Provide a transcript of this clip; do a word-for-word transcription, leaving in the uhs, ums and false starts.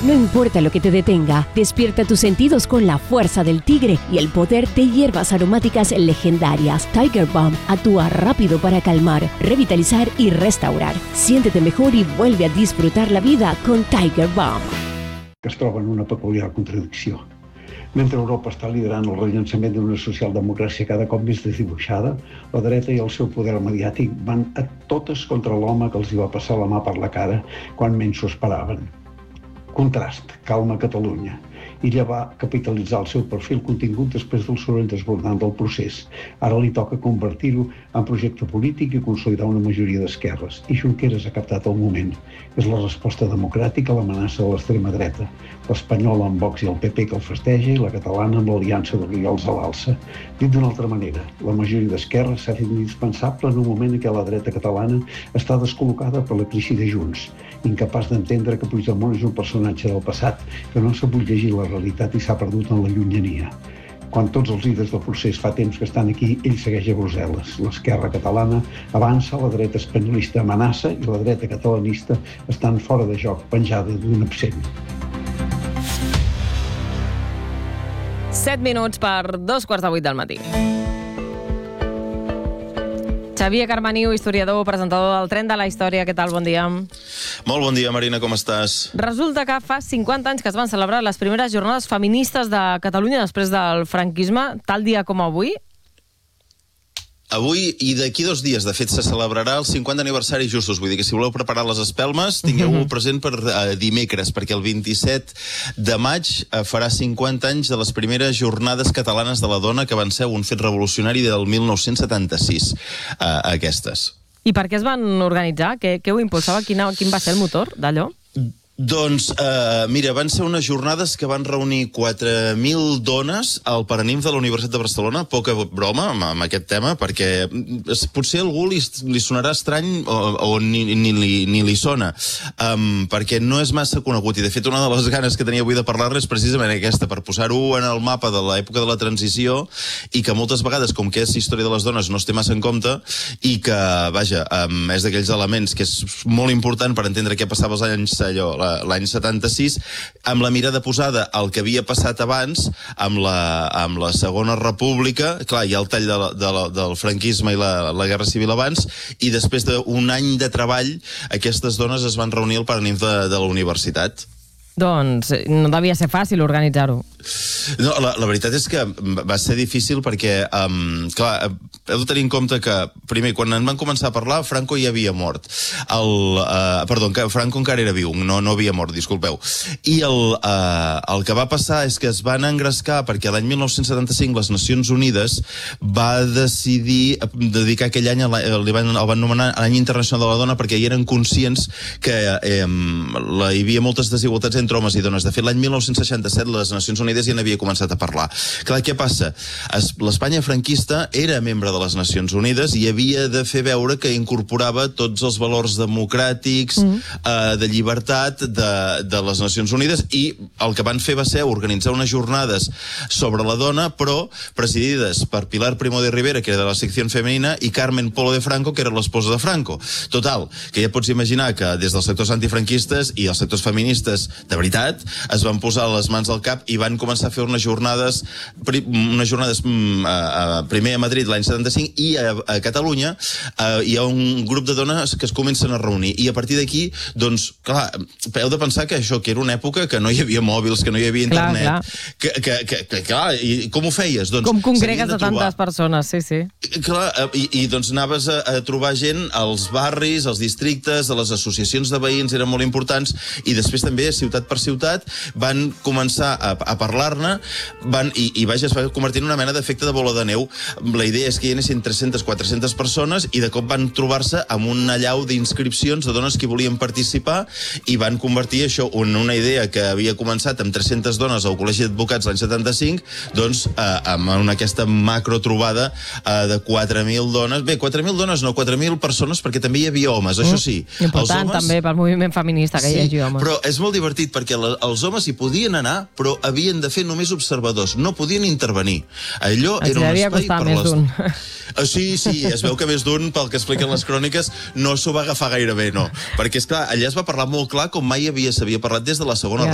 No importa lo que te detenga, despierta tus sentidos con la fuerza del tigre y el poder de hierbas aromáticas legendarias. Tiger Balm actúa rápido para calmar, revitalizar y restaurar. Siéntete mejor y vuelve a disfrutar la vida con Tiger Balm. Que es troba en una peculiar contradicció. Mentre Europa està liderant el rellançament d'una socialdemocràcia cada cop més desdibuixada, la dreta i el seu poder mediàtic van a totes contra l'home que els hi va passar la mà per la cara quan menys s'ho esperaven. Contrast, calma Catalunya. Illa va capitalitzar el seu perfil contingut després del soroll desbordant del procés. Ara li toca convertir-ho en projecte polític i consolidar una majoria d'esquerres. I Junqueras ha captat el moment. És la resposta democràtica a l'amenaça de l'extrema dreta. L'espanyola amb Vox i el P P que el festeja i la catalana amb l'aliança d'Oriols a l'alça. Dit d'una altra manera, la majoria d'esquerres s'ha fet indispensable en un moment en què la dreta catalana està descol·locada per la crisi de Junts, incapaç d'entendre que Puigdemont és un personatge del passat que no s'ha pogut llegir la realitat i s'ha perdut en la llunyania. Quan tots els líders del procés fa temps que estan aquí, ell segueix a Brussel·les. L'esquerra catalana avança, la dreta espanyolista amenaça i la dreta catalanista estan fora de joc, penjada d'un absent. Set minuts per dos quarts de vuit del matí. Xavier Carmaniu, historiador, presentador del Tren de la Història. Què tal? Bon dia. Molt bon dia, Marina, com estàs? Resulta que fa cinquanta anys que es van celebrar les primeres jornades feministes de Catalunya després del franquisme, tal dia com avui. Avui i d'aquí dos dies, de fet, se celebrarà el cinquanta aniversari justos. Vull dir que si voleu preparar les espelmes, tingueu-ho present per uh, dimecres, perquè el vint-i-set de maig uh, farà cinquanta anys de les primeres jornades catalanes de la dona, que van ser un fet revolucionari del mil nou-cents setanta-sis, uh, aquestes. I per què es van organitzar? Què, què ho impulsava? Quina, quin va ser el motor d'allò? Doncs, eh, mira, van ser unes jornades que van reunir quatre mil dones al Paranimf de la Universitat de Barcelona. Poca broma amb, amb aquest tema, perquè potser a algú li, li sonarà estrany o, o ni, ni, li, ni li sona, um, perquè no és massa conegut. I, de fet, una de les ganes que tenia avui de parlar-ne és precisament aquesta, per posar-ho en el mapa de l'època de la transició i que moltes vegades, com que és història de les dones, no es té massa en compte i que, vaja, um, és d'aquells elements que és molt important per entendre què passava als anys allò, l'any setanta-sis, amb la mirada posada al que havia passat abans, amb la, amb la Segona República, clar, hi ha el tall de la, de la, del franquisme i la, la Guerra Civil abans, i després d'un any de treball, aquestes dones es van reunir al Paranimf de, de la universitat. Doncs no devia ser fàcil organitzar-ho. No, la, la veritat és que va ser difícil perquè, um, clar, heu de tenir en compte que, primer, quan en van començar a parlar, Franco ja havia mort. El, uh, perdó, que Franco encara era viu, no, no havia mort, disculpeu. I el, uh, el que va passar és que es van engrescar perquè l'any mil nou-cents setanta-cinc les Nacions Unides va decidir dedicar aquell any, el van, el van anomenar l'any internacional de la dona, perquè hi eren conscients que eh, la, hi havia moltes desigualtats entre homes i dones. De fet, l'any mil nou-cents seixanta-set les Nacions Unides ja n'havia començat a parlar. Clar, què passa? L'Espanya franquista era membre de les Nacions Unides i havia de fer veure que incorporava tots els valors democràtics, mm. eh, de llibertat de, de les Nacions Unides, i el que van fer va ser organitzar unes jornades sobre la dona, però presidides per Pilar Primo de Rivera, que era de la secció femenina, i Carmen Polo de Franco, que era l'esposa de Franco. Total, que ja pots imaginar que des dels sectors antifranquistes i els sectors feministes de veritat es van posar les mans al cap i van començar a fer unes jornades, unes jornades uh, primer a Madrid l'any setanta-cinc i a, a Catalunya uh, hi ha un grup de dones que es comencen a reunir i a partir d'aquí, doncs, clar, heu de pensar que això, que era una època que no hi havia mòbils, que no hi havia internet, clar, clar. Que, que, que, que, clar, i com ho feies? Doncs, com congregues a tantes persones, sí, sí. Clar, i, i doncs anaves a, a trobar gent als barris, als districtes, a les associacions de veïns, eren molt importants, i després també, ciutat per ciutat, van començar a, a parlar-ne, van, i, i vaja, es va convertir en una mena d'efecte de bola de neu. La idea és que hi anessin tres-centes a quatre-centes persones i de cop van trobar-se amb un allau d'inscripcions de dones que volien participar i van convertir això en una idea que havia començat amb tres-centes dones al Col·legi d'Advocats l'any setanta-cinc, doncs eh, amb una, aquesta macro trobada eh, de quatre mil dones. Bé, quatre mil dones no, quatre mil persones, perquè també hi havia homes, això sí. Mm, important homes, també pel moviment feminista que sí, hi hagi homes. Però és molt divertit perquè la, els homes hi podien anar, però havien de fer només observadors, no podien intervenir. Allò Els era un devia espai costar per més les... d'un. Sí, sí, es veu que més d'un, pel que expliquen les cròniques, no s'ho va agafar gaire bé, no. Perquè, esclar, allà es va parlar molt clar com mai havia s'havia parlat des de la Segona